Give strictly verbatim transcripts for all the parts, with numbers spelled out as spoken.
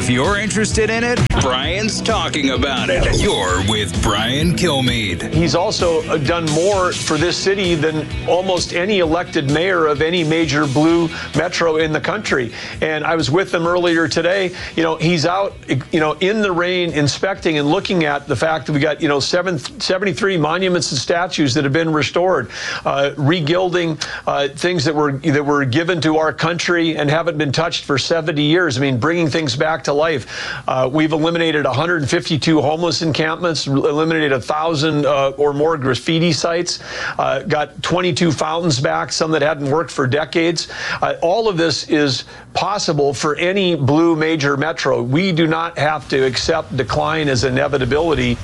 If you're interested in it, Brian's talking about it. You're with Brian Kilmeade. He's also done more for this city than almost any elected mayor of any major blue metro in the country. And I was with him earlier today. You know, he's out, you know, in the rain, inspecting and looking at the fact that we got, you know, seven, seventy-three monuments and statues that have been restored, uh, regilding uh, things that were that were given to our country and haven't been touched for seventy years. I mean, bringing things back to life. Uh, we've eliminated one hundred fifty-two homeless encampments, eliminated a thousand uh, or more graffiti sites, uh, got twenty-two fountains back, some that hadn't worked for decades. Uh, all of this is possible for any blue major metro. We do not have to accept decline as inevitability.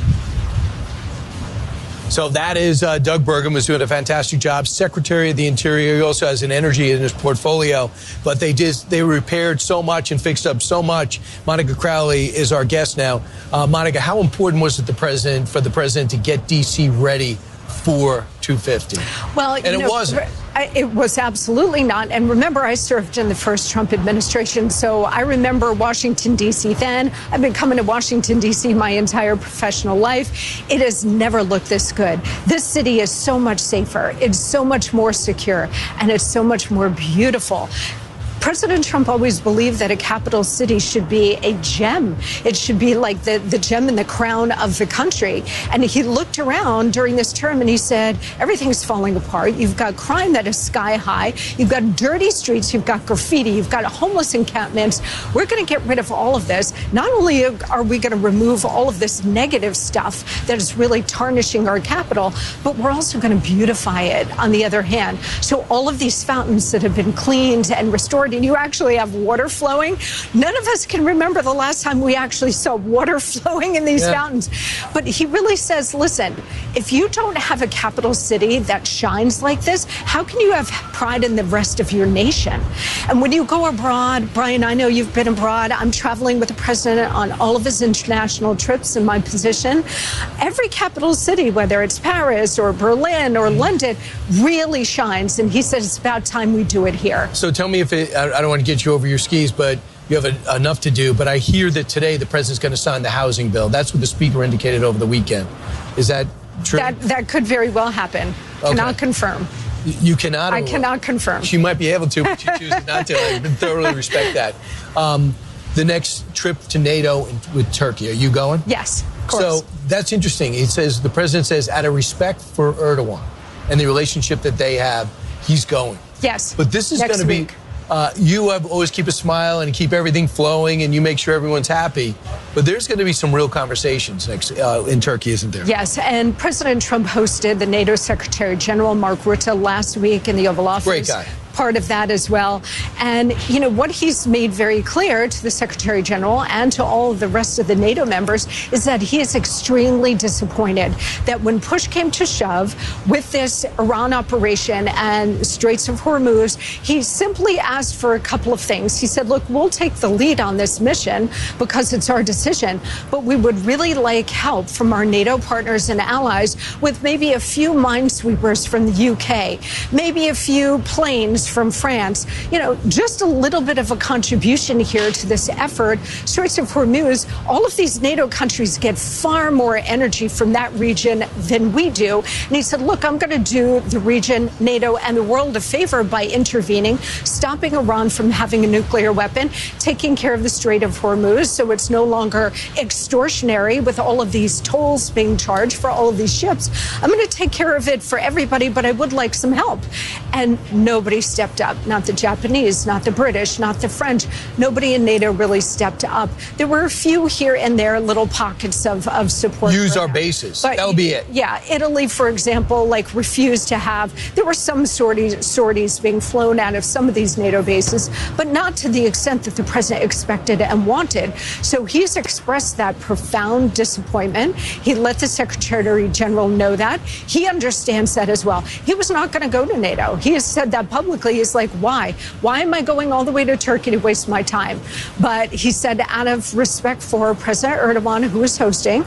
So that is uh, Doug Burgum, was doing a fantastic job. Secretary of the Interior. He also has an energy in his portfolio. But they just they repaired so much and fixed up so much. Monica Crowley is our guest now. Uh, Monica, how important was it the president for the president to get D C ready for two fifty? Well, and you it know, wasn't. I, it was absolutely not. And remember, I served in the first Trump administration, so I remember Washington, D C then. I've been coming to Washington, D C my entire professional life. It has never looked this good. This city is so much safer. It's so much more secure, and it's so much more beautiful. President Trump always believed that a capital city should be a gem. It should be like the, the gem in the crown of the country. And he looked around during this term and he said, everything's falling apart. You've got crime that is sky high. You've got dirty streets. You've got graffiti. You've got homeless encampments. We're going to get rid of all of this. Not only are we going to remove all of this negative stuff that is really tarnishing our capital, but we're also going to beautify it on the other hand. So all of these fountains that have been cleaned and restored, and you actually have water flowing. None of us can remember the last time we actually saw water flowing in these yeah. fountains. But he really says, listen, if you don't have a capital city that shines like this, how can you have pride in the rest of your nation? And when you go abroad, Brian, I know you've been abroad. I'm traveling with the president on all of his international trips in my position. Every capital city, whether it's Paris or Berlin or London, really shines. And he says it's about time we do it here. So tell me if it, I don't want to get you over your skis, but you have a, enough to do. But I hear that today the president's going to sign the housing bill. That's what the speaker indicated over the weekend. Is that true? That, that could very well happen. Okay. Cannot confirm. You cannot? I cannot confirm. She might be able to, but she chooses not to. I thoroughly respect that. Um, the next trip to NATO with Turkey, are you going? Yes, of course. So that's interesting. It says, the president says, out of respect for Erdogan and the relationship that they have, he's going. Yes. But this is going to be... Uh, you have always keep a smile and keep everything flowing and you make sure everyone's happy. But there's going to be some real conversations next uh, in Turkey, isn't there? Yes, and President Trump hosted the NATO Secretary General Mark Rutte last week in the Oval Office. Great guy. Part of that as well. And, you know, what he's made very clear to the Secretary General and to all of the rest of the NATO members is that he is extremely disappointed that when push came to shove with this Iran operation and Straits of Hormuz, he simply asked for a couple of things. He said, look, we'll take the lead on this mission because it's our decision, but we would really like help from our NATO partners and allies with maybe a few minesweepers from the U K, maybe a few planes from France, you know, just a little bit of a contribution here to this effort. Straits of Hormuz, all of these NATO countries get far more energy from that region than we do. And he said, look, I'm going to do the region, NATO, and the world a favor by intervening, stopping Iran from having a nuclear weapon, taking care of the Strait of Hormuz so it's no longer extortionary with all of these tolls being charged for all of these ships. I'm going to take care of it for everybody, but I would like some help. And nobody stepped up. Not the Japanese, not the British, not the French. Nobody in NATO really stepped up. There were a few here and there, little pockets of, of support. Use our bases. But, that'll be it. Yeah. Italy, for example, like refused to have, there were some sorties, sorties being flown out of some of these NATO bases, but not to the extent that the president expected and wanted. So he's expressed that profound disappointment. He let the Secretary General know that. He understands that as well. He was not going to go to NATO. He has said that publicly. He's like, why? Why am I going all the way to Turkey to waste my time? But he said, out of respect for President Erdogan, who is hosting,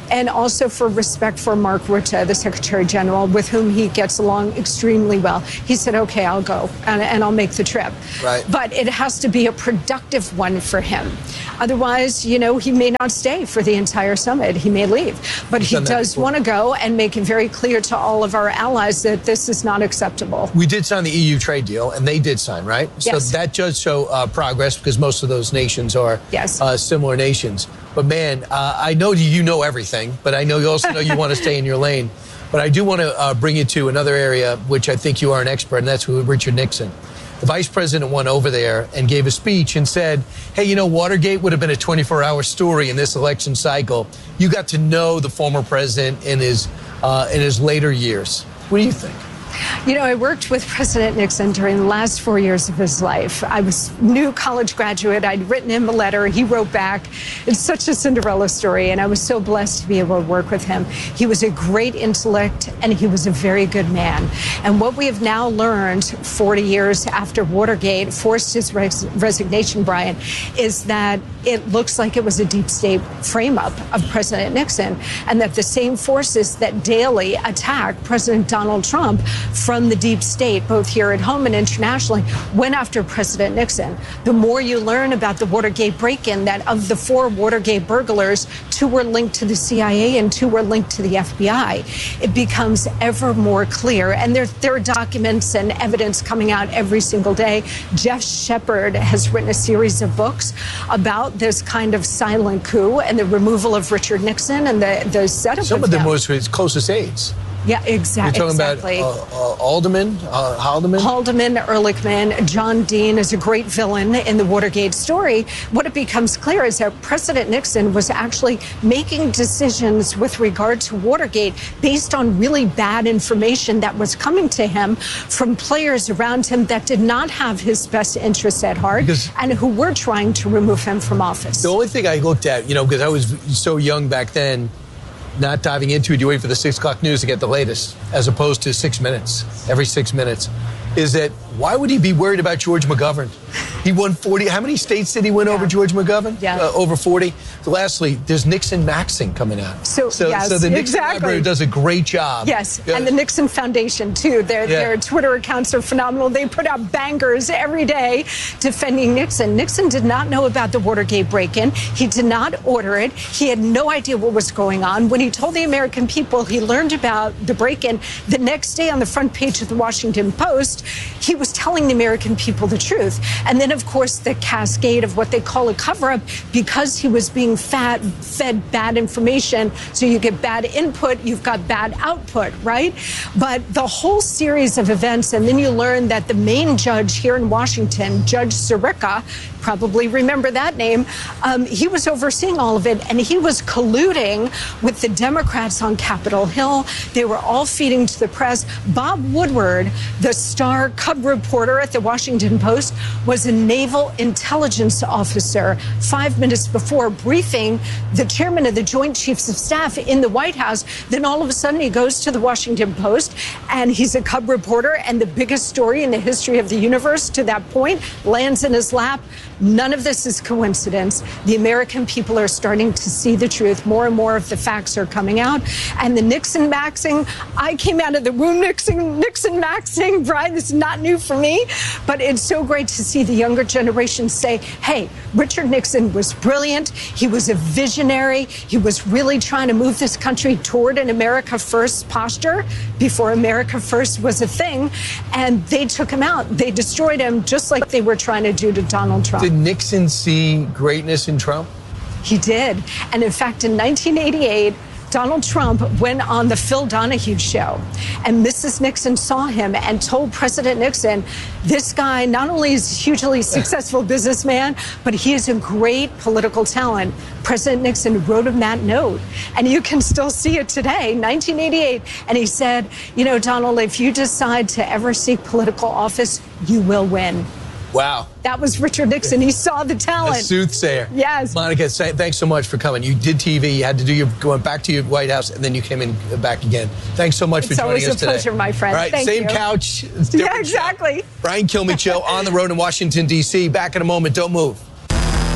and also for respect for Mark Rutte, the Secretary General, with whom he gets along extremely well. He said, okay, I'll go and, and I'll make the trip. Right. But it has to be a productive one for him. Otherwise, you know, he may not stay for the entire summit. He may leave. But he does want to go and make it very clear to all of our allies that this is not acceptable. We did sign the E U trade deal, and they did sign, right? Yes. So that does show uh, progress because most of those nations are yes. uh, similar nations. But, man, uh, I know you know everything, but I know you also know you want to stay in your lane. But I do want to uh, bring you to another area, which I think you are an expert, and that's with Richard Nixon. The vice president went over there and gave a speech and said, hey, you know, Watergate would have been a twenty-four hour story in this election cycle. You got to know the former president in his, uh, in his later years. What do you think? You know, I worked with President Nixon during the last four years of his life. I was a new college graduate. I'd written him a letter. He wrote back. It's such a Cinderella story, and I was so blessed to be able to work with him. He was a great intellect, and he was a very good man. And what we have now learned forty years after Watergate forced his res- resignation, Brian, is that it looks like it was a deep state frame-up of President Nixon, and that the same forces that daily attack President Donald Trump from the deep state, both here at home and internationally, went after President Nixon. The more you learn about the Watergate break-in, that of the four Watergate burglars, two were linked to the C I A and two were linked to the F B I, it becomes ever more clear. And there, there are documents and evidence coming out every single day. Jeff Shepard has written a series of books about this kind of silent coup and the removal of Richard Nixon and the, the setup Some of of them them. was his closest aides. Yeah, exactly. You're talking exactly. about uh, uh, Alderman, uh, Haldeman? Haldeman, Ehrlichman, John Dean is a great villain in the Watergate story. What it becomes clear is that President Nixon was actually making decisions with regard to Watergate based on really bad information that was coming to him from players around him that did not have his best interests at heart Because and who were trying to remove him from office. The only thing I looked at, you know, because I was so young back then, not diving into it, you wait for the six o'clock news to get the latest, as opposed to six minutes, every six minutes, is that why would he be worried about George McGovern? He won forty. How many states did he win yeah. over George McGovern? Yeah. Uh, over forty. So lastly, there's Nixon Maxing coming out. So, so, yes, so the Nixon exactly. Library does a great job. Yes, yeah. and the Nixon Foundation, too. Their, yeah. their Twitter accounts are phenomenal. They put out bangers every day defending Nixon. Nixon did not know about the Watergate break-in. He did not order it. He had no idea what was going on. When he told the American people he learned about the break-in, the next day on the front page of the Washington Post, he was telling the American people the truth. And then, of course, the cascade of what they call a cover-up, because he was being fat, fed bad information. So you get bad input, you've got bad output, right? But the whole series of events, and then you learn that the main judge here in Washington, Judge Sirica, probably remember that name, um, he was overseeing all of it, and he was colluding with the Democrats on Capitol Hill. They were all feeding to the press. Bob Woodward, the star cub reporter at the Washington Post, was a naval intelligence officer five minutes before briefing the chairman of the Joint Chiefs of Staff in the White House. Then all of a sudden he goes to the Washington Post, and he's a cub reporter, and the biggest story in the history of the universe to that point lands in his lap. None of this is coincidence. The American people are starting to see the truth. More and more of the facts are coming out. And the Nixon maxing, I came out of the womb Nixon, Nixon maxing, Brian, this is not new for me, but it's so great to see the younger generation say, hey, Richard Nixon was brilliant. He was a visionary. He was really trying to move this country toward an America First posture before America First was a thing. And they took him out. They destroyed him just like they were trying to do to Donald Trump. Did Nixon see greatness in Trump? He did. And in fact, in nineteen eighty-eight, Donald Trump went on the Phil Donahue show, and Missus Nixon saw him and told President Nixon, this guy not only is a hugely successful businessman, but he is a great political talent. President Nixon wrote him that note, and you can still see it today, nineteen eighty-eight. And he said, you know, Donald, if you decide to ever seek political office, you will win. Wow. That was Richard Nixon. He saw the talent. A soothsayer. Yes. Monica, thanks so much for coming. You did T V. You had to do your going back to your White House, and then you came in back again. Thanks so much it's for joining us today. It's always a pleasure, my friend. All right, Thank same you. couch. Yeah, exactly. Show. Brian Kilmeade Show on the road in Washington, D C Back in a moment. Don't move.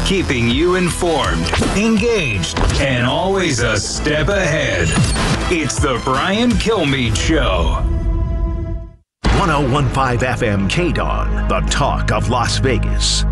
keeping you informed, engaged, and always a step ahead. It's the Brian Kilmeade Show. one oh one point five F M K D O N, the talk of Las Vegas.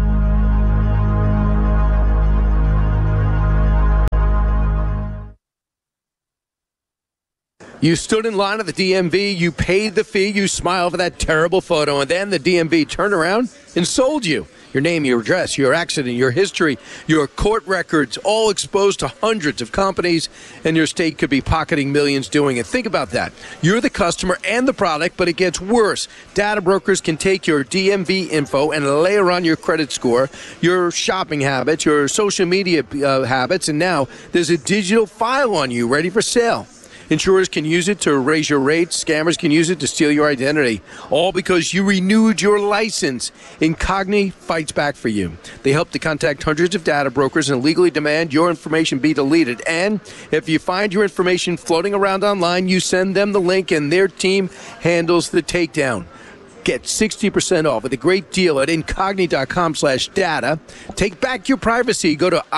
You stood in line at the D M V, you paid the fee, you smiled for that terrible photo, and then the D M V turned around and sold you. Your name, your address, your accident, your history, your court records, all exposed to hundreds of companies, and your state could be pocketing millions doing it. Think about that. You're the customer and the product, but it gets worse. Data brokers can take your D M V info and layer on your credit score, your shopping habits, your social media uh, habits, and now there's a digital file on you ready for sale. Insurers can use it to raise your rates. Scammers can use it to steal your identity. All because you renewed your license. Incogni fights back for you. They help to contact hundreds of data brokers and legally demand your information be deleted. And if you find your information floating around online, you send them the link and their team handles the takedown. Get sixty percent off with a great deal at incogni.com slash data. Take back your privacy. Go to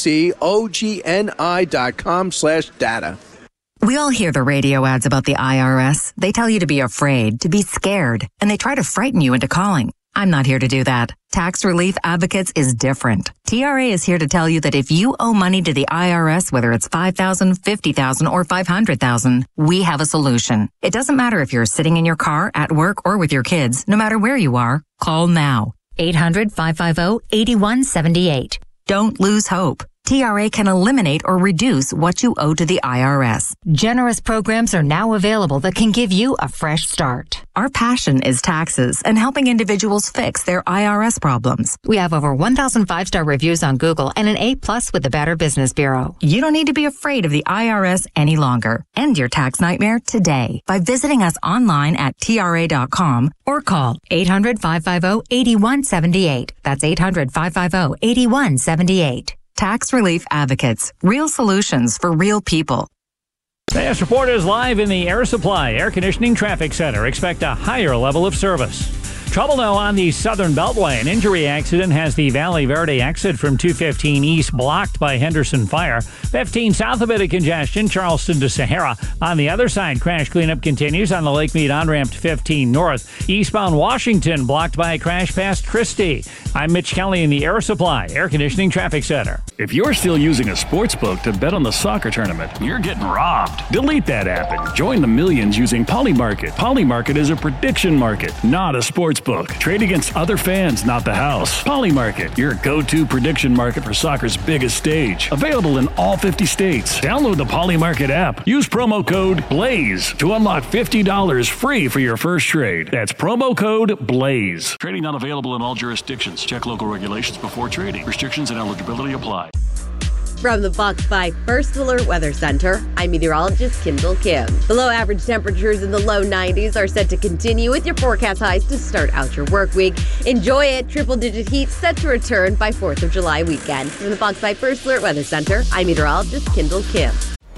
incogni.com slash data. We all hear the radio ads about the I R S. They tell you to be afraid, to be scared, and they try to frighten you into calling. I'm not here to do that. Tax Relief Advocates is different. T R A is here to tell you that if you owe money to the I R S, whether it's five thousand dollars, fifty thousand dollars, or five hundred thousand dollars, we have a solution. It doesn't matter if you're sitting in your car, at work, or with your kids. No matter where you are, call now. eight hundred, five five zero, eight one seven eight. Don't lose hope. T R A can eliminate or reduce what you owe to the I R S. Generous programs are now available that can give you a fresh start. Our passion is taxes and helping individuals fix their I R S problems. We have over one thousand five-star reviews on Google and an A plus with the Better Business Bureau. You don't need to be afraid of the I R S any longer. End your tax nightmare today by visiting us online at T R A dot com or call eight hundred, five five zero, eight one seven eight. That's eight hundred, five five zero, eight one seven eight. Tax Relief Advocates. Real solutions for real people. The Ask Report is live in the Air Supply Air Conditioning Traffic Center. Expect a higher level of service. Trouble now on the Southern Beltway. An injury accident has the Valley Verde exit from two fifteen East blocked by Henderson Fire. fifteen south, a bit of congestion, Charleston to Sahara. On the other side, crash cleanup continues on the Lake Mead on-ramp to fifteen North. Eastbound Washington blocked by a crash past Christie. I'm Mitch Kelly in the Air Supply Air Conditioning Traffic Center. If you're still using a sports book to bet on the soccer tournament, you're getting robbed. Delete that app and join the millions using Polymarket. Polymarket is a prediction market, not a sports book. Trade against other fans, not the house. Polymarket, your go-to prediction market for soccer's biggest stage. Available in all fifty states. Download the Polymarket app. Use promo code BLAZE to unlock fifty dollars free for your first trade. That's promo code BLAZE. Trading not available in all jurisdictions. Check local regulations before trading. Restrictions and eligibility apply. From the Fox five First Alert Weather Center, I'm meteorologist Kendall Kim. Below average temperatures in the low nineties are set to continue with your forecast highs to start out your work week. Enjoy it. Triple-digit heat set to return by fourth of July weekend. From the Fox five First Alert Weather Center, I'm meteorologist Kendall Kim.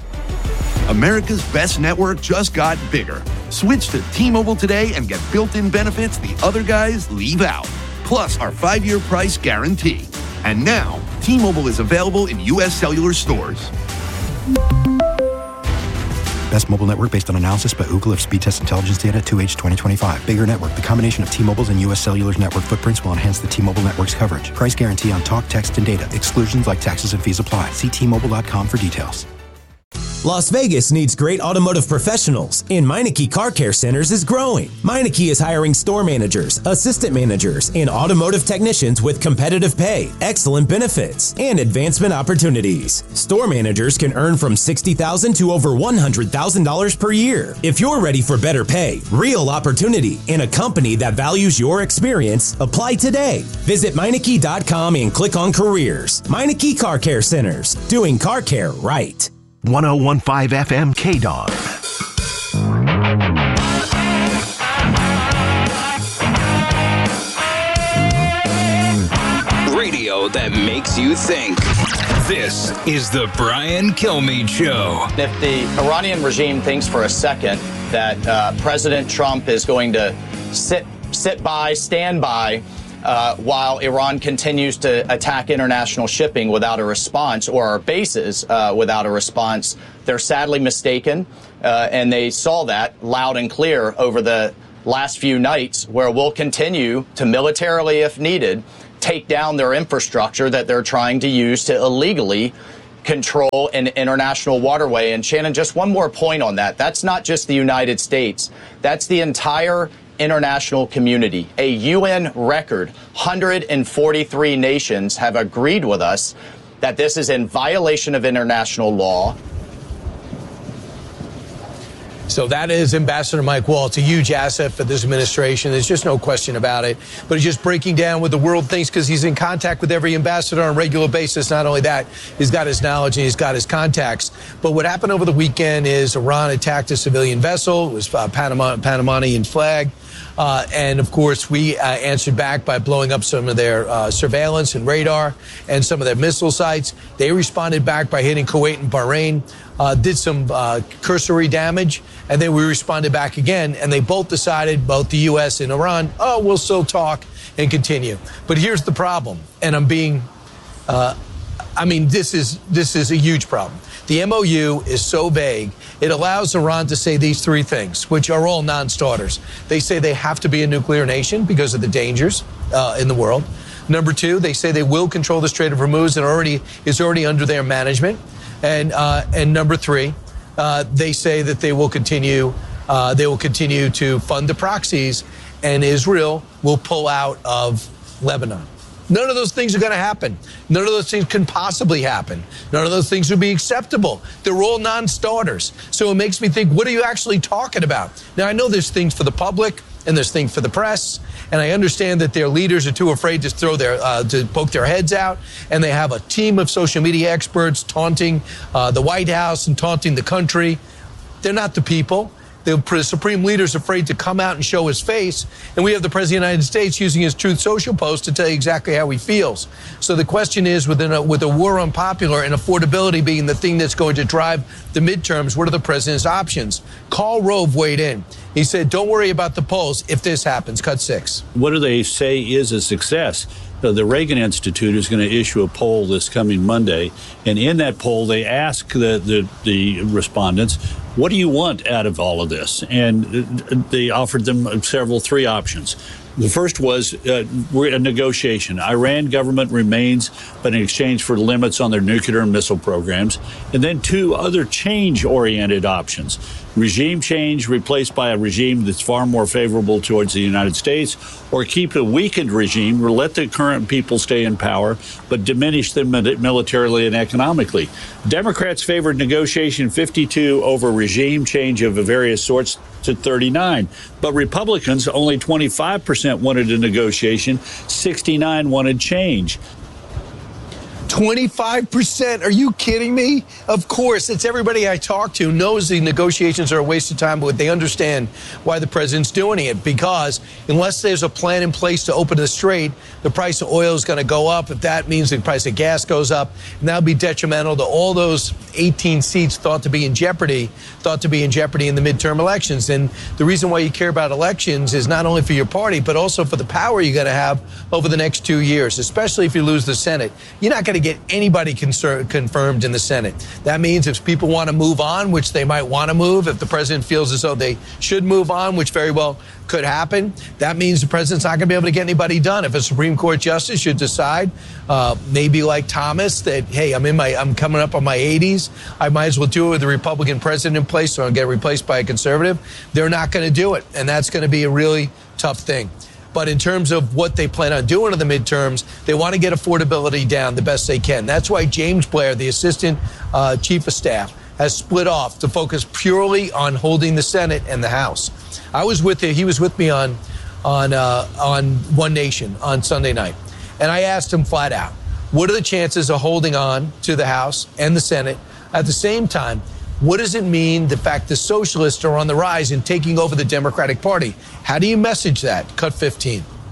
America's best network just got bigger. Switch to T-Mobile today and get built-in benefits the other guys leave out. Plus our five-year price guarantee. And now, T-Mobile is available in U S cellular stores. Best mobile network based on analysis by Ookla of speed test intelligence data to H twenty twenty-five. Bigger network. The combination of T-Mobile's and U S Cellular's network footprints will enhance the T-Mobile network's coverage. Price guarantee on talk, text, and data. Exclusions like taxes and fees apply. See T Mobile dot com for details. Las Vegas needs great automotive professionals, and Meineke Car Care Centers is growing. Meineke is hiring store managers, assistant managers, and automotive technicians with competitive pay, excellent benefits, and advancement opportunities. Store managers can earn from sixty thousand dollars to over one hundred thousand dollars per year. If you're ready for better pay, real opportunity, and a company that values your experience, apply today. Visit Meineke dot com and click on careers. Meineke Car Care Centers, doing car care right. one oh one point five F M K D O N. Radio that makes you think. This is the Brian Kilmeade Show. If the Iranian regime thinks for a second that uh, President Trump is going to sit sit by, stand by, uh, while Iran continues to attack international shipping without a response, or our bases uh, without a response. They're sadly mistaken, uh, and they saw that loud and clear over the last few nights, where we'll continue to militarily, if needed, take down their infrastructure that they're trying to use to illegally control an international waterway. And Shannon, just one more point on that. That's not just the United States. That's the entire international community. A U N record, one hundred forty-three nations have agreed with us that this is in violation of international law. So that is Ambassador Mike Waltz, a huge asset for this administration. There's just no question about it. But he's just breaking down what the world thinks, because he's in contact with every ambassador on a regular basis. Not only that, he's got his knowledge and he's got his contacts. But what happened over the weekend is Iran attacked a civilian vessel. It was uh, Panama, Panamanian flag. Uh, and, of course, we uh, answered back by blowing up some of their uh, surveillance and radar and some of their missile sites. They responded back by hitting Kuwait and Bahrain, uh, did some uh, cursory damage, and then we responded back again. And they both decided, both the U S and Iran, oh, we'll still talk and continue. But here's the problem, and I'm being, uh, I mean, this is this is a huge problem. The M O U is so vague. It allows Iran to say these three things, which are all non-starters. They say they have to be a nuclear nation because of the dangers uh, in the world. Number two, they say they will control the Strait of Hormuz and already is already under their management. And uh, and number three, uh, they say that they will continue uh, they will continue to fund the proxies, and Israel will pull out of Lebanon. None of those things are going to happen. None of those things can possibly happen. None of those things would be acceptable. They're all non-starters. So it makes me think, what are you actually talking about? Now, I know there's things for the public and there's things for the press, and I understand that their leaders are too afraid to throw their uh, to poke their heads out, and they have a team of social media experts taunting uh, the White House and taunting the country. They're not the people. The Supreme Leader is afraid to come out and show his face, and we have the President of the United States using his Truth Social post to tell you exactly how he feels. So the question is, within a, with a war on popular and affordability being the thing that's going to drive the midterms, what are the president's options? Karl Rove weighed in. He said, don't worry about the polls if this happens. Cut six. What do they say is a success? Uh, the Reagan Institute is going to issue a poll this coming Monday, and in that poll, they ask the, the, the respondents, what do you want out of all of this? And they offered them several, three options. The first was uh, we're a negotiation. Iran government remains, but in exchange for limits on their nuclear and missile programs. And then two other change-oriented options. Regime change replaced by a regime that's far more favorable towards the United States, or keep a weakened regime or let the current people stay in power, but diminish them militarily and economically. Democrats favored negotiation fifty-two over regime change of various sorts to thirty-nine. But Republicans, only twenty-five percent wanted a negotiation, sixty-nine wanted change. twenty-five percent? Are you kidding me? Of course, it's everybody I talk to knows the negotiations are a waste of time, but they understand why the president's doing it, because unless there's a plan in place to open the strait, the price of oil is going to go up. If that means the price of gas goes up, and that'll be detrimental to all those eighteen seats thought to be in jeopardy, thought to be in jeopardy in the midterm elections. And the reason why you care about elections is not only for your party, but also for the power you're going to have over the next two years, especially if you lose the Senate. You're not going to get anybody concern, confirmed in the Senate. That means if people want to move on, which they might want to move, if the president feels as though they should move on, which very well could happen, that means the president's not going to be able to get anybody done. If a Supreme Court justice should decide, uh, maybe like Thomas, that, hey, I'm in my, I'm coming up on my eighties, I might as well do it with a Republican president in place, so I'll get replaced by a conservative, they're not going to do it. And that's going to be a really tough thing. But in terms of what they plan on doing in the midterms, they want to get affordability down the best they can. That's why James Blair, the assistant uh, chief of staff, has split off to focus purely on holding the Senate and the House. I was with him, he was with me on on uh, on One Nation on Sunday night, and I asked him flat out, what are the chances of holding on to the House and the Senate? At the same time, what does it mean, the fact the socialists are on the rise and taking over the Democratic Party? How do you message that? Cut fifteen.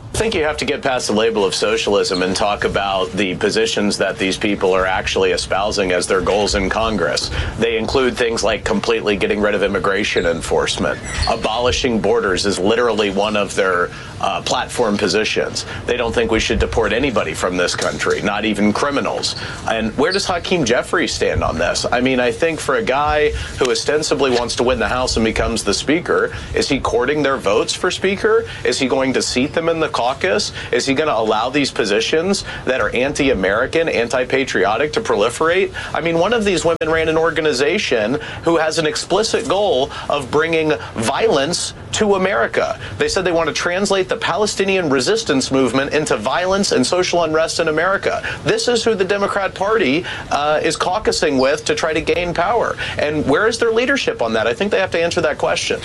I think you have to get past the label of socialism and talk about the positions that these people are actually espousing as their goals in Congress. They include things like completely getting rid of immigration enforcement. Abolishing borders is literally one of their uh, platform positions. They don't think we should deport anybody from this country, not even criminals. And where does Hakeem Jeffries stand on this? I mean, I think for a guy who ostensibly wants to win the House and becomes the Speaker, is he courting their votes for Speaker? Is he going to seat them in the caucus? Is he going to allow these positions that are anti-American, anti-patriotic to proliferate? I mean, one of these women ran an organization who has an explicit goal of bringing violence to America. They said they want to translate the Palestinian resistance movement into violence and social unrest in America. This is who the Democrat Party uh, is caucusing with to try to gain power. And where is their leadership on that? I think they have to answer that question.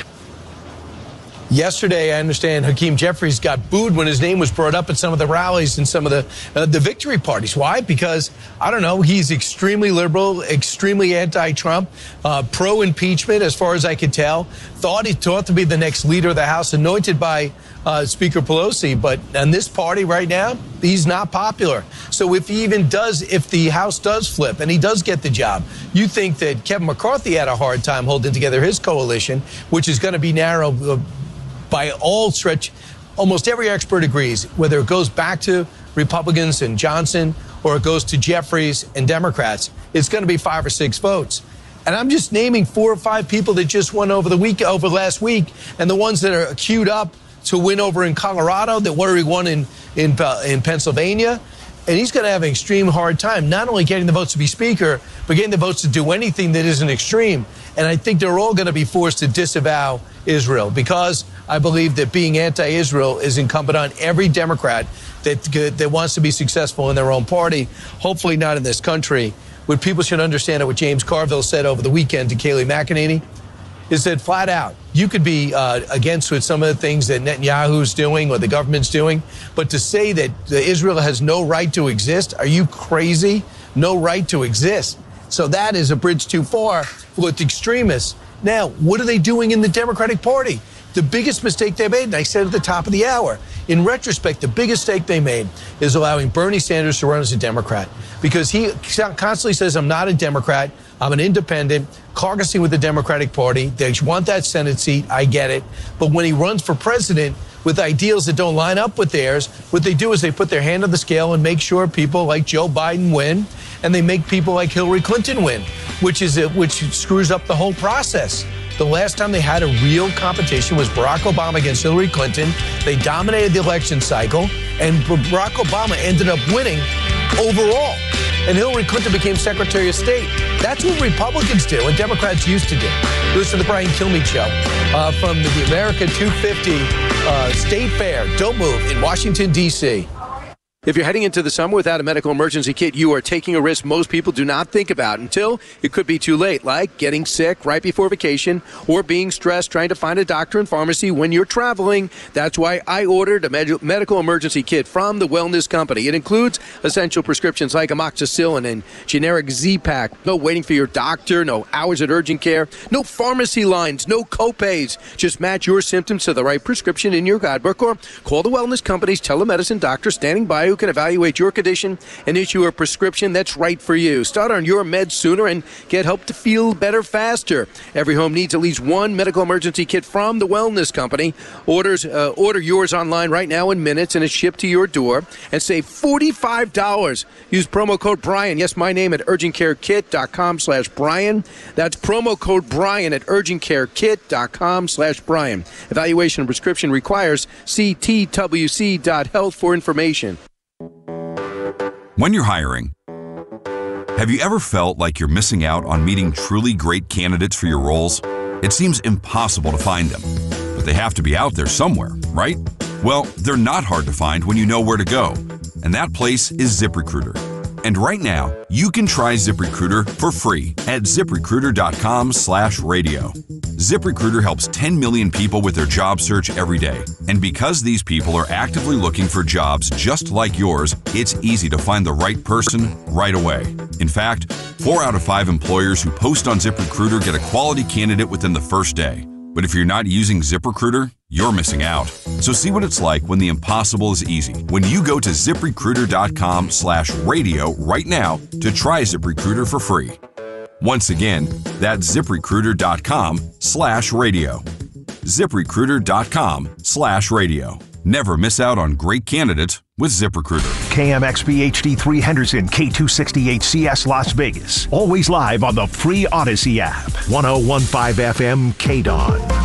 Yesterday, I understand Hakeem Jeffries got booed when his name was brought up at some of the rallies and some of the uh, the victory parties. Why? Because, I don't know, he's extremely liberal, extremely anti-Trump, uh, pro-impeachment, as far as I could tell. Thought he thought to be the next leader of the House, anointed by uh, Speaker Pelosi. But in this party right now, he's not popular. So if he even does, if the House does flip and he does get the job, you think that Kevin McCarthy had a hard time holding together his coalition, which is going to be narrow uh, by all stretch. Almost every expert agrees, whether it goes back to Republicans and Johnson or it goes to Jeffries and Democrats, it's going to be five or six votes. And I'm just naming four or five people that just won over the week, over last week, and the ones that are queued up to win over in Colorado, that already won in, in, in Pennsylvania. And he's going to have an extreme hard time, not only getting the votes to be Speaker, but getting the votes to do anything that isn't extreme. And I think they're all going to be forced to disavow Israel, because I believe that being anti-Israel is incumbent on every Democrat that, that wants to be successful in their own party, hopefully not in this country. What people should understand, what James Carville said over the weekend to Kayleigh McEnany, is that flat out, you could be uh, against with some of the things that Netanyahu's doing or the government's doing, but to say that Israel has no right to exist, are you crazy? No right to exist. So that is a bridge too far with extremists. Now, what are they doing in the Democratic Party? The biggest mistake they made, and I said at the top of the hour, in retrospect, the biggest mistake they made is allowing Bernie Sanders to run as a Democrat, because he constantly says, I'm not a Democrat, I'm an independent, caucusing with the Democratic Party. They want that Senate seat, I get it. But when he runs for president with ideals that don't line up with theirs, what they do is they put their hand on the scale and make sure people like Joe Biden win, and they make people like Hillary Clinton win, which is a, which screws up the whole process. The last time they had a real competition was Barack Obama against Hillary Clinton. They dominated the election cycle, and Barack Obama ended up winning overall. And Hillary Clinton became Secretary of State. That's what Republicans do and Democrats used to do. Listen to the Brian Kilmeade Show uh, from the America two fifty uh, State Fair. Don't move in Washington, D C If you're heading into the summer without a medical emergency kit, you are taking a risk most people do not think about until it could be too late, like getting sick right before vacation or being stressed trying to find a doctor and pharmacy when you're traveling. That's why I ordered a med- medical emergency kit from the Wellness Company. It includes essential prescriptions like amoxicillin and generic Z-Pak. No waiting for your doctor, no hours at urgent care, no pharmacy lines, no copays. Just match your symptoms to the right prescription in your guidebook or call the Wellness Company's telemedicine doctor standing by who can evaluate your condition and issue a prescription that's right for you. Start on your meds sooner and get help to feel better faster. Every home needs at least one medical emergency kit from the Wellness Company. Orders uh, order yours online right now in minutes, and it's shipped to your door. And save forty-five dollars. Use promo code Brian. Yes, my name at urgentcarekit.com slash Brian. That's promo code Brian at urgentcarekit.com slash Brian. Evaluation and prescription requires see T W C dot health for information. When you're hiring, have you ever felt like you're missing out on meeting truly great candidates for your roles? It seems impossible to find them, but they have to be out there somewhere, right? Well, they're not hard to find when you know where to go, and that place is ZipRecruiter. And right now, you can try ZipRecruiter for free at ZipRecruiter.com slash radio. ZipRecruiter helps ten million people with their job search every day. And because these people are actively looking for jobs just like yours, it's easy to find the right person right away. In fact, four out of five employers who post on ZipRecruiter get a quality candidate within the first day. But if you're not using ZipRecruiter, you're missing out. So see what it's like when the impossible is easy. When you go to ZipRecruiter.com slash radio right now to try ZipRecruiter for free. Once again, that's ZipRecruiter.com slash radio. ZipRecruiter.com slash radio. Never miss out on great candidates with ZipRecruiter. K M X B H D three Henderson, K two sixty-eight C S Las Vegas. Always live on the free Odyssey app. ten fifteen F M K D O N.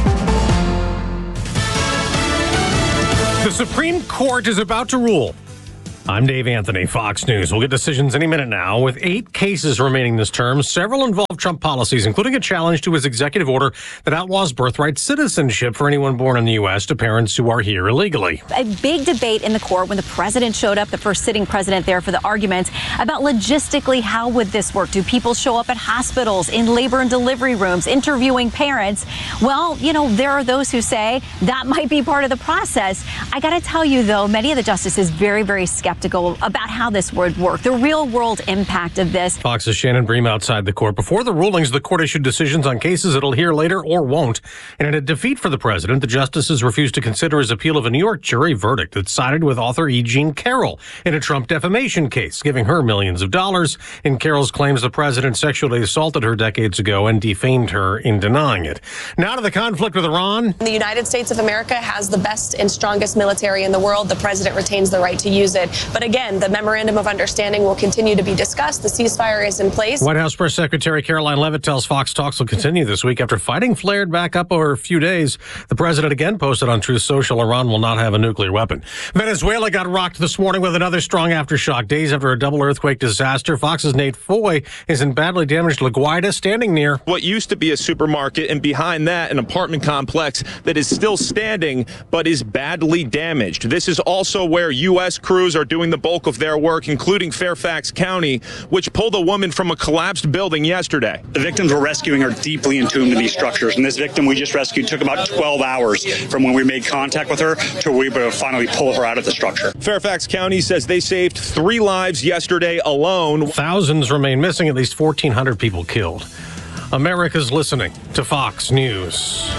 The Supreme Court is about to rule. I'm Dave Anthony, Fox News. We'll get decisions any minute now. With eight cases remaining this term, several involve Trump policies, including a challenge to his executive order that outlaws birthright citizenship for anyone born in the U S to parents who are here illegally. A big debate in the court when the president showed up, the first sitting president there for the argument about logistically how would this work? Do people show up at hospitals, in labor and delivery rooms, interviewing parents? Well, you know, there are those who say that might be part of the process. I got to tell you, though, many of the justices very, very skeptical about how this would work, the real world impact of this. Fox's Shannon Bream outside the court. Before the rulings, the court issued decisions on cases it'll hear later or won't. And in a defeat for the president, the justices refused to consider his appeal of a New York jury verdict that sided with author E. Jean Carroll in a Trump defamation case, giving her millions of dollars. In Carroll's claims the president sexually assaulted her decades ago and defamed her in denying it. Now to the conflict with Iran. The United States of America has the best and strongest military in the world. The president retains the right to use it. But again, the memorandum of understanding will continue to be discussed. The ceasefire is in place. White House Press Secretary Caroline Leavitt tells Fox talks will continue this week after fighting flared back up over a few days. The president again posted on Truth Social Iran will not have a nuclear weapon. Venezuela got rocked this morning with another strong aftershock. Days after a double earthquake disaster, Fox's Nate Foy is in badly damaged La Guaira, standing near what used to be a supermarket, and behind that, an apartment complex that is still standing but is badly damaged. This is also where U S crews are doing the bulk of their work, including Fairfax County, which pulled a woman from a collapsed building yesterday. The victims we're rescuing are deeply entombed in these structures, and this victim we just rescued took about twelve hours from when we made contact with her to we were able to finally pull her out of the structure. Fairfax County says they saved three lives yesterday alone. Thousands remain missing, at least fourteen hundred people killed. America's listening to Fox News.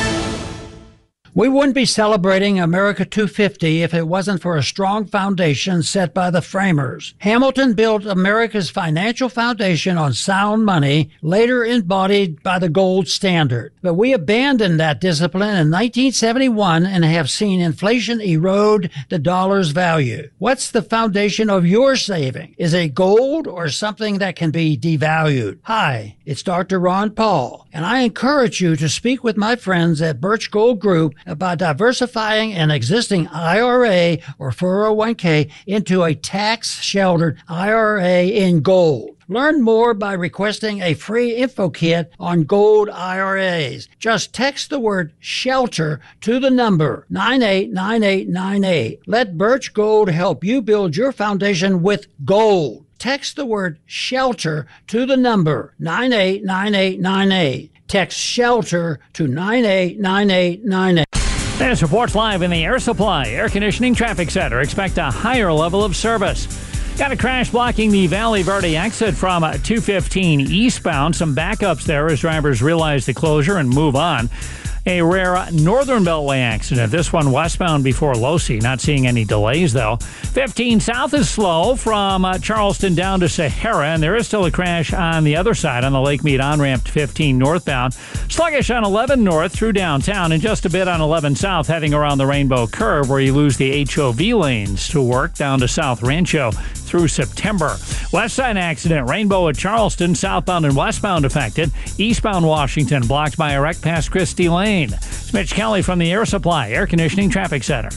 We wouldn't be celebrating America two fifty if it wasn't for a strong foundation set by the framers. Hamilton built America's financial foundation on sound money, later embodied by the gold standard. But we abandoned that discipline in nineteen seventy-one and have seen inflation erode the dollar's value. What's the foundation of your saving? Is it gold or something that can be devalued? Hi, it's Doctor Ron Paul, and I encourage you to speak with my friends at Birch Gold Group about diversifying an existing I R A or four oh one k into a tax-sheltered I R A in gold. Learn more by requesting a free info kit on gold I R As. Just text the word SHELTER to the number nine eight nine eight nine eight. Let Birch Gold help you build your foundation with gold. Text the word SHELTER to the number nine eight nine eight nine eight. Text SHELTER to nine eight nine eight nine eight. There's reports live in the Air Supply Air Conditioning Traffic Center. Expect a higher level of service. Got a crash blocking the Valley Verde exit from two fifteen eastbound. Some backups there as drivers realize the closure and move on. A rare Northern Beltway accident. This one westbound before Losi. Not seeing any delays, though. fifteen south is slow from uh, Charleston down to Sahara, and there is still a crash on the other side on the Lake Mead on-ramp to fifteen northbound. Sluggish on eleven north through downtown, and just a bit on eleven south heading around the Rainbow Curve where you lose the H O V lanes to work down to South Rancho through September. West side accident, Rainbow at Charleston, southbound and westbound affected. Eastbound Washington blocked by a wreck past Christie Lane. It's Mitch Kelly from the Air Supply Air Conditioning Traffic Center.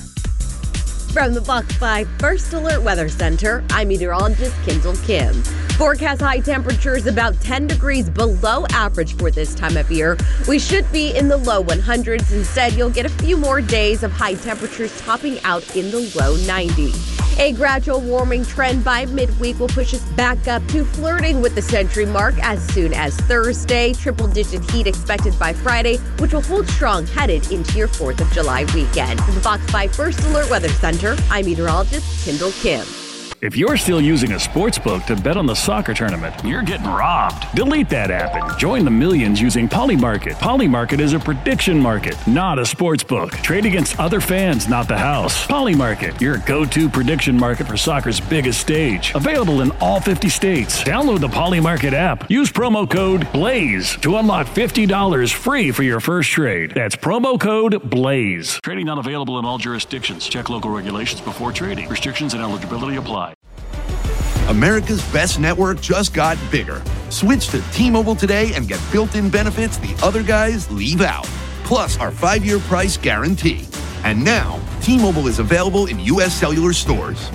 From the Fox five First Alert Weather Center, I'm meteorologist Kendall Kim. Forecast high temperatures about ten degrees below average for this time of year. We should be in the low hundreds. Instead, you'll get a few more days of high temperatures topping out in the low nineties. A gradual warming trend by midweek will push us back up to flirting with the century mark as soon as Thursday. Triple-digit heat expected by Friday, which will hold strong headed into your fourth of July weekend. From the Fox five First Alert Weather Center, I'm meteorologist Kendall Kim. If you're still using a sports book to bet on the soccer tournament, you're getting robbed. Delete that app and join the millions using Polymarket. Polymarket is a prediction market, not a sports book. Trade against other fans, not the house. Polymarket, your go-to prediction market for soccer's biggest stage. Available in all fifty states. Download the Polymarket app. Use promo code BLAZE to unlock fifty dollars free for your first trade. That's promo code BLAZE. Trading not available in all jurisdictions. Check local regulations before trading. Restrictions and eligibility apply. America's best network just got bigger. Switch to T-Mobile today and get built-in benefits the other guys leave out. Plus our five-year price guarantee. And now, T-Mobile is available in U S cellular stores.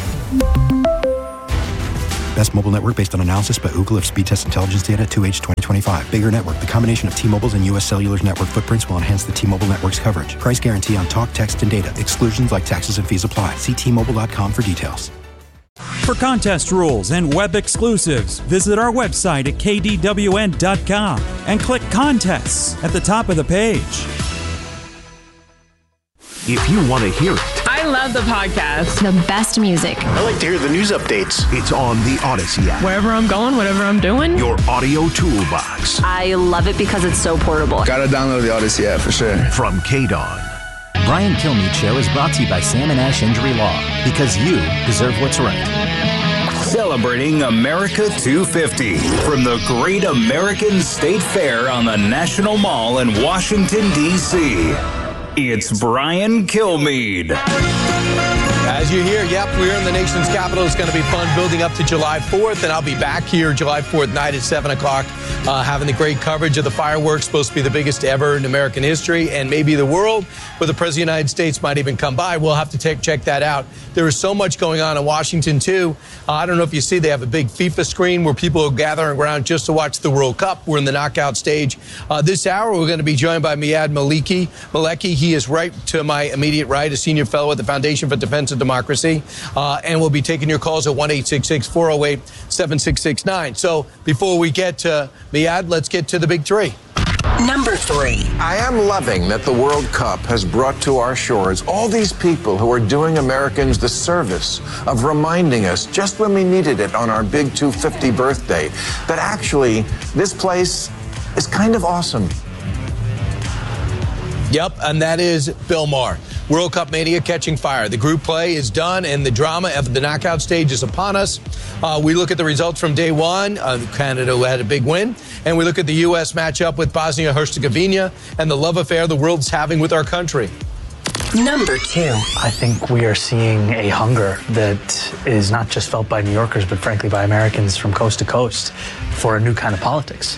Best mobile network based on analysis by Ookla of speed test intelligence data two H twenty twenty-five. Bigger network. The combination of T-Mobile's and U S Cellular's network footprints will enhance the T-Mobile network's coverage. Price guarantee on talk, text, and data. Exclusions like taxes and fees apply. See T Mobile dot com for details. For contest rules and web exclusives, visit our website at K D W N dot com and click Contests at the top of the page. If you want to hear it, I love the podcast. The best music. I like to hear the news updates. It's on the Odyssey app. Wherever I'm going, whatever I'm doing. Your audio toolbox. I love it because it's so portable. Gotta download the Odyssey app for sure. From K D O N. Brian Kilmeade Show is brought to you by Sam and Ash Injury Law, because you deserve what's right. Celebrating America two fifty from the Great American State Fair on the National Mall in Washington, D C It's Brian Kilmeade. As you hear, yep, we're in the nation's capital. It's going to be fun building up to July fourth, and I'll be back here July fourth night at seven o'clock uh, having the great coverage of the fireworks, supposed to be the biggest ever in American history and maybe the world, where the President of the United States might even come by. We'll have to take, check that out. There is so much going on in Washington, too. Uh, I don't know if you see, they have a big FIFA screen where people are gathering around just to watch the World Cup. We're in the knockout stage. Uh, this hour, we're going to be joined by Miad Maleki. Maleki, he is right to my immediate right, a senior fellow at the Foundation for Defense of Democracy. Uh, and we'll be taking your calls at one eight six six, four oh eight, seven six six nine. So before we get to Miad, let's get to the big three. Number three. I am loving that the World Cup has brought to our shores all these people who are doing Americans the service of reminding us just when we needed it on our big two fifty birthday that actually this place is kind of awesome. Yep, and that is Bill Maher. World Cup mania catching fire. The group play is done, and the drama of the knockout stage is upon us. Uh, we look at the results from day one. Uh, Canada had a big win. And we look at the U S matchup with Bosnia-Herzegovina and the love affair the world's having with our country. Number two. I think we are seeing a hunger that is not just felt by New Yorkers, but frankly by Americans from coast to coast for a new kind of politics.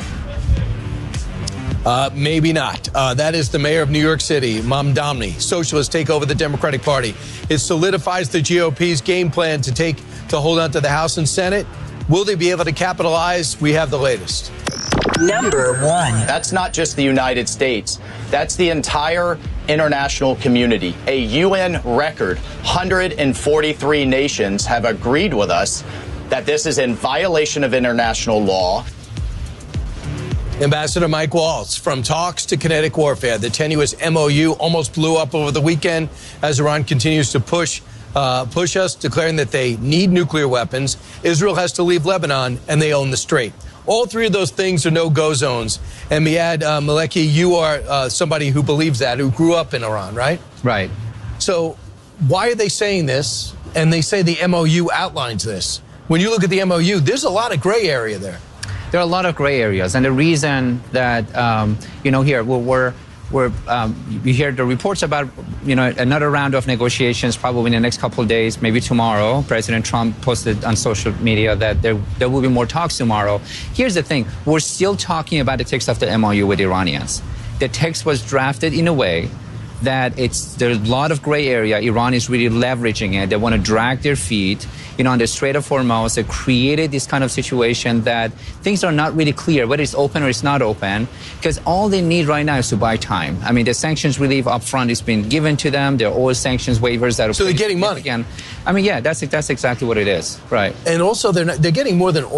Uh, maybe not. Uh, that is the mayor of New York City, Mamdani. Socialists take over the Democratic Party. It solidifies the G O P's game plan to take to hold on to the House and Senate. Will they be able to capitalize? We have the latest. Number one. That's not just the United States. That's the entire international community. A U N record, one hundred forty-three nations have agreed with us that this is in violation of international law. Ambassador Mike Waltz, from talks to kinetic warfare. The tenuous M O U almost blew up over the weekend as Iran continues to push uh, push us, declaring that they need nuclear weapons. Israel has to leave Lebanon, and they own the Strait. All three of those things are no-go zones. And Miad uh, Maleki, you are uh, somebody who believes that, who grew up in Iran, right? Right. So why are they saying this? And they say the M O U outlines this. When you look at the M O U, there's a lot of gray area there. There are a lot of gray areas, and the reason that um, you know here we're, we're, we're um, you hear the reports about you know another round of negotiations probably in the next couple of days, maybe tomorrow. President Trump posted on social media that there there will be more talks tomorrow. Here's the thing: we're still talking about the text of the M O U with the Iranians. The text was drafted in a way that it's there's a lot of gray area. Iran is really leveraging it. They want to drag their feet. You know, on the Strait of Hormuz, they created this kind of situation that things are not really clear, whether it's open or it's not open, because all they need right now is to buy time. I mean, the sanctions relief up front has been given to them. There are oil sanctions waivers that are so they're getting money. Again, I mean, yeah, that's that's exactly what it is, right? And also, they're not, they're getting more than oil.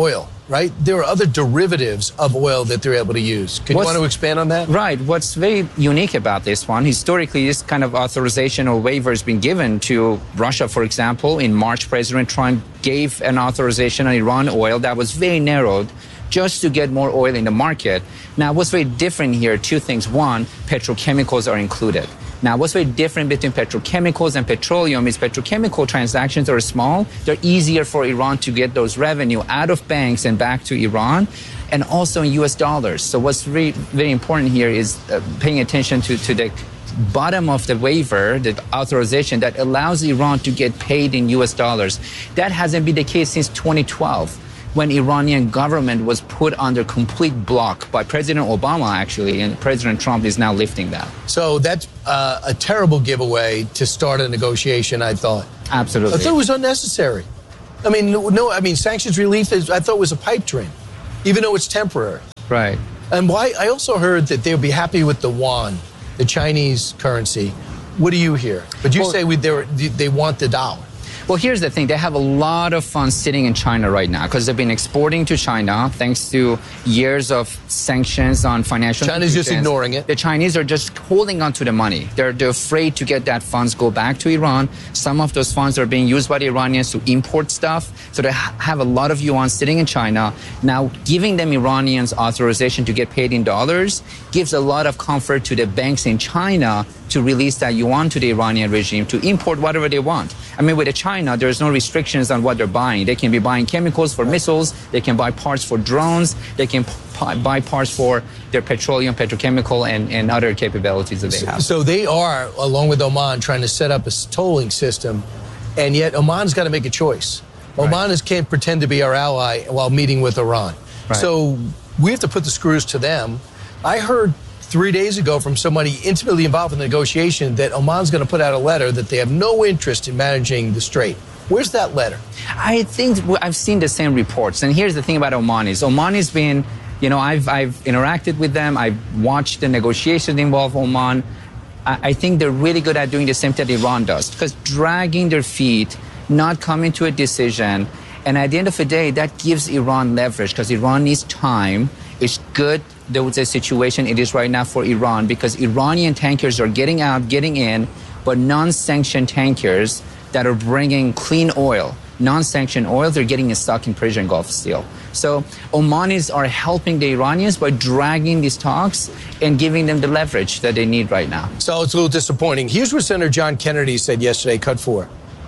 right? There are other derivatives of oil that they're able to use. Could you want to expand on that? Right. What's very unique about this one, historically, this kind of authorization or waiver has been given to Russia, for example. In March, President Trump gave an authorization on Iran oil that was very narrowed just to get more oil in the market. Now, what's very different here, two things. One, petrochemicals are included. Now, what's very different between petrochemicals and petroleum is petrochemical transactions are small. They're easier for Iran to get those revenue out of banks and back to Iran, and also in U S dollars. So what's very, very important here is uh, paying attention to, to the bottom of the waiver, the authorization that allows Iran to get paid in U S dollars. That hasn't been the case since twenty twelve. When Iranian government was put under complete block by President Obama, actually, and President Trump is now lifting that. So that's uh, a terrible giveaway to start a negotiation, I thought. Absolutely. I thought it was unnecessary. I mean, no, I mean, sanctions relief, is, I thought was a pipe dream, even though it's temporary. Right. And why? I also heard that they'll be happy with the yuan, the Chinese currency. What do you hear? But you well, say we, they want the dollar. Well, here's the thing. They have a lot of funds sitting in China right now because they've been exporting to China thanks to years of sanctions on financial China's just ignoring it. The Chinese are just holding on to the money. They're, they're afraid to get that funds go back to Iran. Some of those funds are being used by the Iranians to import stuff. So they ha- have a lot of yuan sitting in China. Now, giving them Iranians authorization to get paid in dollars gives a lot of comfort to the banks in China to release that yuan to the Iranian regime to import whatever they want. I mean, with the China, there's no restrictions on what they're buying. They can be buying chemicals for missiles. They can buy parts for drones. They can p- buy parts for their petroleum, petrochemical, and, and other capabilities that they have. So they are, along with Oman, trying to set up a tolling system, and yet Oman's got to make a choice. Right. Oman is, can't pretend to be our ally while meeting with Iran. Right. So we have to put the screws to them. I heard three days ago from somebody intimately involved in the negotiation that Oman's going to put out a letter that they have no interest in managing the strait. Where's that letter? I think I've seen the same reports. And here's the thing about Oman is Oman has been, you know, I've, I've interacted with them. I've watched the negotiations involve Oman. I, I think they're really good at doing the same thing that Iran does, because dragging their feet, not coming to a decision. And at the end of the day, that gives Iran leverage because Iran needs time. It's good there was a situation it is right now for Iran because Iranian tankers are getting out, getting in, but non-sanctioned tankers that are bringing clean oil, non-sanctioned oil, they're getting stuck in Persian Gulf still. So Omanis are helping the Iranians by dragging these talks and giving them the leverage that they need right now. So it's a little disappointing. Here's what Senator John Kennedy said yesterday, cut four.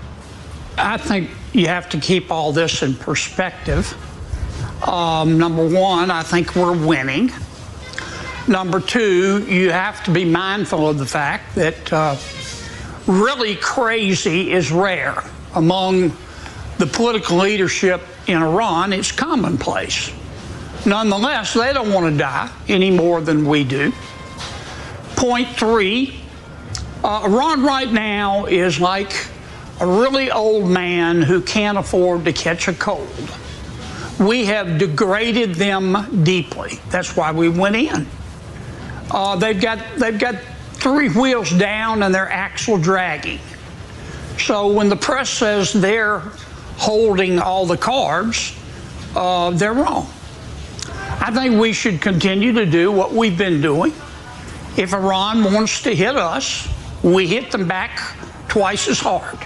I think you have to keep all this in perspective. Um, number one, I think we're winning. Number two, you have to be mindful of the fact that uh, really crazy is rare. Among the political leadership in Iran, it's commonplace. Nonetheless, they don't want to die any more than we do. Point three, uh, Iran right now is like a really old man who can't afford to catch a cold. We have degraded them deeply. That's why we went in. Uh, they've got they've got three wheels down and they're axle dragging. So when the press says they're holding all the cards, uh, they're wrong. I think we should continue to do what we've been doing. If Iran wants to hit us, we hit them back twice as hard.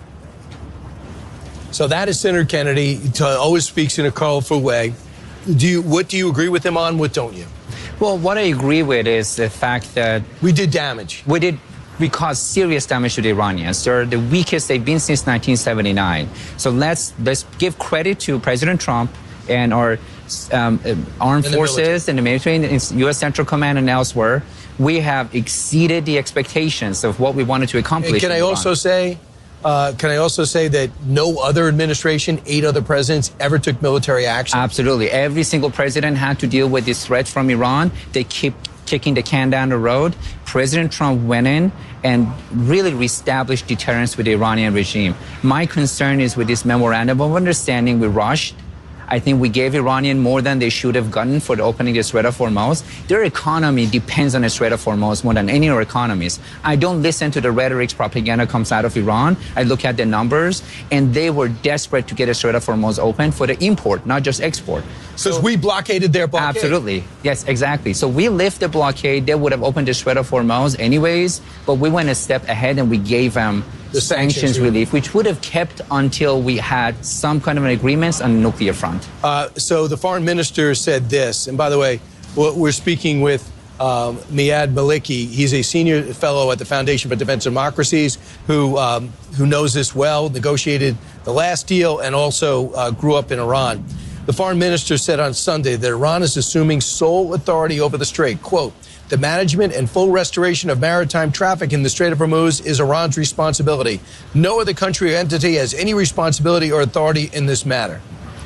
So that is Senator Kennedy. He always speaks in a colorful way. Do you, what do you agree with him on? What don't you? Well, what I agree with is the fact that we did damage. We did. We caused serious damage to the Iranians. They're the weakest they've been since nineteen seventy-nine. So let's let's give credit to President Trump and our um, armed and forces and the military, and U S Central Command and elsewhere. We have exceeded the expectations of what we wanted to accomplish. And can I also say? Uh, can I also say that no other administration, eight other presidents, ever took military action? Absolutely. Every single president had to deal with this threat from Iran. They keep kicking the can down the road. President Trump went in and really reestablished deterrence with the Iranian regime. My concern is with this memorandum of understanding we rushed. I think we gave Iranian more than they should have gotten for the opening the Strait of Hormuz. Their economy depends on the Strait of Hormuz more than any other economies. I don't listen to the rhetoric propaganda comes out of Iran. I look at the numbers, and they were desperate to get the Strait of Hormuz open for the import, not just export. Because so, we blockaded their blockade. Absolutely. Yes, exactly. So we lift the blockade. They would have opened the Strait of Hormuz anyways, but we went a step ahead and we gave them the sanctions, sanctions relief, which would have kept until we had some kind of an agreement on the nuclear front. Uh, so the foreign minister said this, and by the way, we're speaking with um, Miad Maliki. He's a senior fellow at the Foundation for Defense of Democracies who um, who knows this well, negotiated the last deal, and also uh, grew up in Iran. The foreign minister said on Sunday that Iran is assuming sole authority over the strait. Quote, the management and full restoration of maritime traffic in the Strait of Hormuz is Iran's responsibility. No other country or entity has any responsibility or authority in this matter.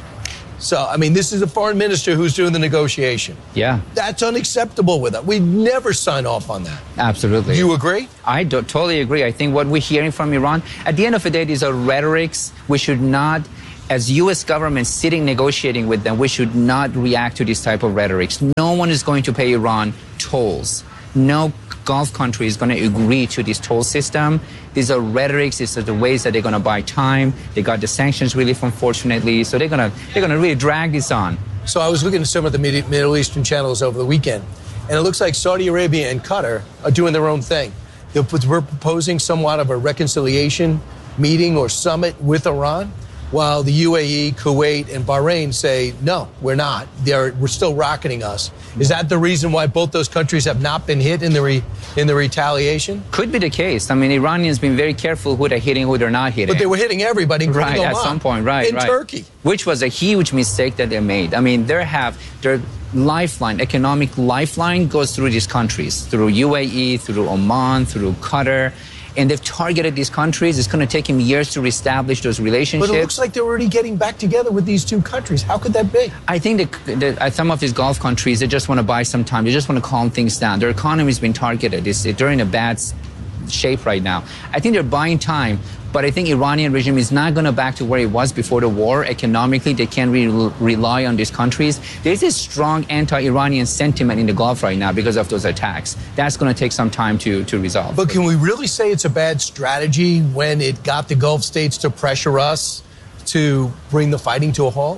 So, I mean, this is a foreign minister who's doing the negotiation. Yeah. That's unacceptable with us. We'd never sign off on that. Absolutely. Do you agree? I do, totally agree. I think what we're hearing from Iran, at the end of the day, these are rhetorics. We should not, as U S government sitting negotiating with them, we should not react to this type of rhetorics. No one is going to pay Iran tolls. No Gulf country is going to agree to this toll system. These are rhetorics. These are the ways that they're going to buy time. They got the sanctions relief, unfortunately. So they're going to they're going to really drag this on. So I was looking at some of the Middle Eastern channels over the weekend, and it looks like Saudi Arabia and Qatar are doing their own thing. They're proposing somewhat of a reconciliation meeting or summit with Iran, while the U A E, Kuwait, and Bahrain say, no, we're not. They're, we're still rocketing us. Is that the reason why both those countries have not been hit in the re, in the retaliation? Could be the case. I mean, Iranians been very careful who they're hitting, who they're not hitting. But they were hitting everybody, right, at some point, right, in right. Turkey. Which was a huge mistake that they made. I mean, they have their lifeline, economic lifeline goes through these countries, through U A E, through Oman, through Qatar. And they've targeted these countries. It's going to take them years to reestablish those relationships. But it looks like they're already getting back together with these two countries. How could that be? I think that, that some of these Gulf countries, they just want to buy some time. They just want to calm things down. Their economy's been targeted. It's, they're in a bad shape right now. I think they're buying time. But I think Iranian regime is not going to back to where it was before the war. Economically, they can't really rely on these countries. There's a strong anti-Iranian sentiment in the Gulf right now because of those attacks. That's going to take some time to, to resolve. But can we really say it's a bad strategy when it got the Gulf states to pressure us to bring the fighting to a halt?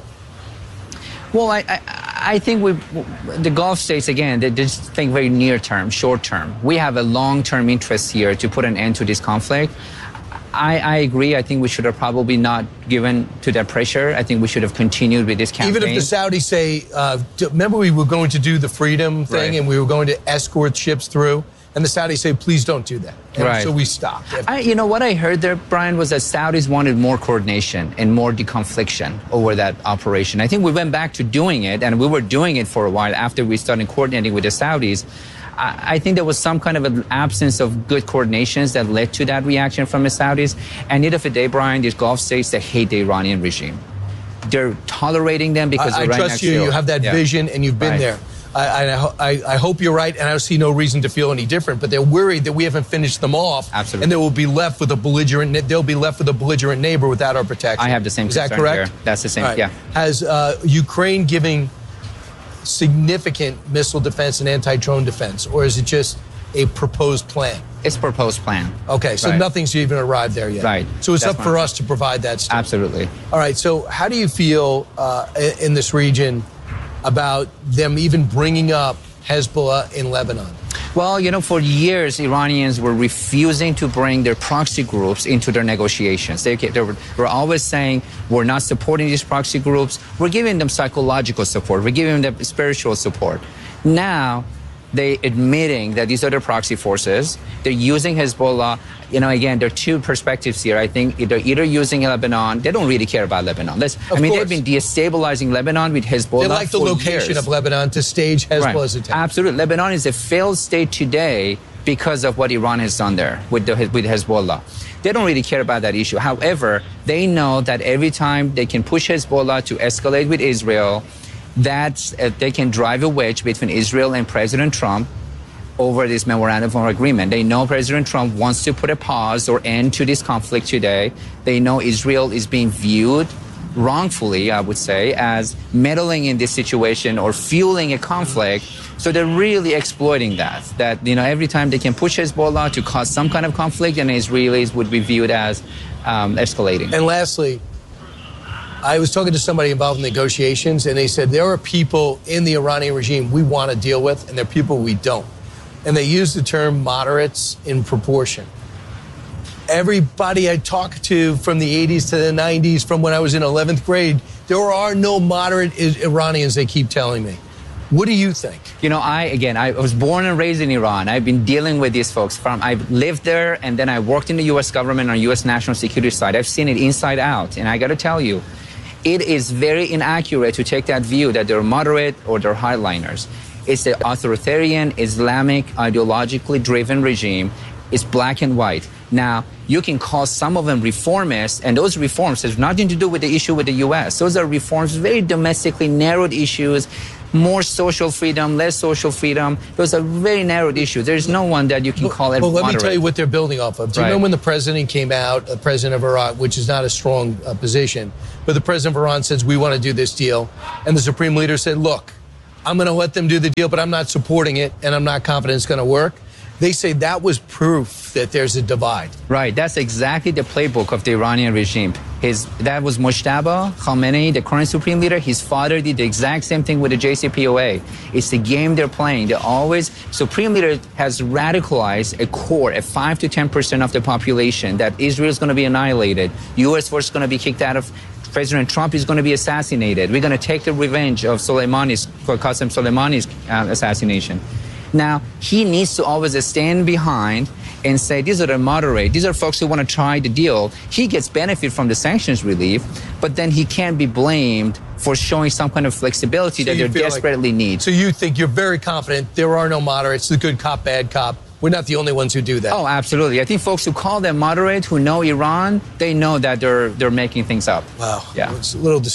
Well, I, I, I think we, the Gulf states, again, they just think very near term, short term. We have a long-term interest here to put an end to this conflict. I, I agree. I think we should have probably not given to that pressure. I think we should have continued with this campaign. Even if the Saudis say, uh, remember we were going to do the freedom thing right. and we were going to escort ships through, and the Saudis say, please don't do that. And right. so we stopped. I, you know, what I heard there, Brian, was that Saudis wanted more coordination and more deconfliction over that operation. I think we went back to doing it, and we were doing it for a while after we started coordinating with the Saudis. I think there was some kind of an absence of good coordinations that led to that reaction from the Saudis. And at the end of the day, Brian, these Gulf states, they hate the Iranian regime. They're tolerating them because I, they're I right trust next you. to You have that yeah. vision, and you've been right. there. I, I, I hope you're right, and I see no reason to feel any different. But they're worried that we haven't finished them off, Absolutely. and they will be left with a belligerent. They'll be left with a belligerent neighbor without our protection. I have the same. Is that correct? Here. That's the same. Right. Yeah. Has uh, Ukraine giving significant missile defense and anti-drone defense, or is it just a proposed plan? It's a proposed plan. Okay, so right. nothing's even arrived there yet. Right. So it's That's up for us to provide that stuff. Absolutely. All right, so how do you feel uh, in this region about them even bringing up Hezbollah in Lebanon? Well, you know, for years, Iranians were refusing to bring their proxy groups into their negotiations. They, they were, were always saying, we're not supporting these proxy groups. We're giving them psychological support. We're giving them spiritual support. Now, they admitting that these are their proxy forces. They're using Hezbollah. You know, again, there are two perspectives here. I think they're either using Lebanon. They don't really care about Lebanon. Let's, I mean, course. They've been destabilizing Lebanon with Hezbollah. They like the for location years. of Lebanon to stage Hezbollah's right. attack. Absolutely. Lebanon is a failed state today because of what Iran has done there with, the, with Hezbollah. They don't really care about that issue. However, they know that every time they can push Hezbollah to escalate with Israel, that uh, they can drive a wedge between Israel and President Trump over this memorandum of agreement. They know President Trump wants to put a pause or end to this conflict today. They know Israel is being viewed wrongfully, I would say, as meddling in this situation or fueling a conflict. So they're really exploiting that, that, you know, every time they can push Hezbollah to cause some kind of conflict, and Israelis would be viewed as um, escalating. And lastly, I was talking to somebody involved in negotiations, and they said there are people in the Iranian regime we want to deal with, and there are people we don't. And they use the term moderates in proportion. Everybody I talked to from the eighties to the nineties, from when I was in eleventh grade, there are no moderate Iranians, they keep telling me. What do you think? You know, I, again, I was born and raised in Iran. I've been dealing with these folks from, I've lived there, and then I worked in the U S government on U S national security side. I've seen it inside out, and I got to tell you, it is very inaccurate to take that view that they're moderate or they're hardliners. It's an authoritarian, Islamic, ideologically driven regime. It's black and white. Now, you can call some of them reformists, and those reforms have nothing to do with the issue with the U S. Those are reforms, very domestically narrowed issues, more social freedom, less social freedom. Those are very narrowed issues. There's no one that you can call it Well, let moderate. me tell you what they're building off of. Do you Right. remember when the president came out, the president of Iran, which is not a strong uh, position, but the president of Iran says, we want to do this deal. And the supreme leader said, look, I'm going to let them do the deal, but I'm not supporting it, and I'm not confident it's going to work. They say that was proof that there's a divide. Right, that's exactly the playbook of the Iranian regime. His, that was Mojtaba Khamenei, the current supreme leader. His father did the exact same thing with the J C P O A. It's the game they're playing. They always, supreme leader has radicalized a core, a five to ten percent of the population, that Israel is going to be annihilated. U S force is going to be kicked out of. President Trump is going to be assassinated. We're going to take the revenge of Soleimani's, Qasem Soleimani's uh, assassination. Now, he needs to always stand behind and say, these are the moderate, these are folks who want to try the deal. He gets benefit from the sanctions relief, but then he can't be blamed for showing some kind of flexibility So that you they feel desperately like, need. So you think you're very confident there are no moderates, the good cop, bad cop. We're not the only ones who do that. Oh, absolutely. I think folks who call them moderate, who know Iran, they know that they're they're making things up. Wow. Yeah. It's a little